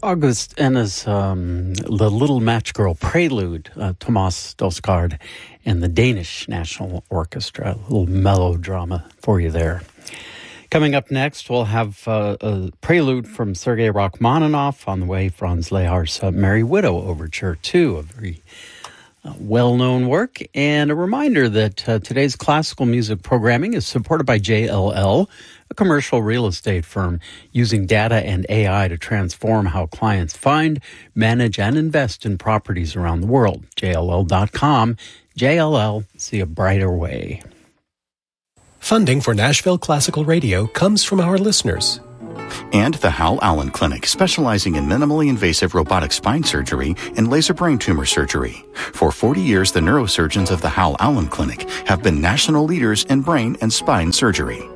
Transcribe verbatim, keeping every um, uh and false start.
August Enna's um, The Little Match Girl Prelude, uh, Thomas Dausgaard and the Danish National Orchestra. A little melodrama for you there. Coming up next, we'll have uh, a prelude from Sergei Rachmaninoff. On the way, Franz Lehar's uh, Merry Widow Overture, too, a very uh, well-known work. And a reminder that uh, today's classical music programming is supported by J L L, a commercial real estate firm using data and A I to transform how clients find, manage, and invest in properties around the world. J L L dot com. J L L, see a brighter way. Funding for Nashville Classical Radio comes from our listeners. And the Hal Allen Clinic, specializing in minimally invasive robotic spine surgery and laser brain tumor surgery. For forty years, the neurosurgeons of the Hal Allen Clinic have been national leaders in brain and spine surgery.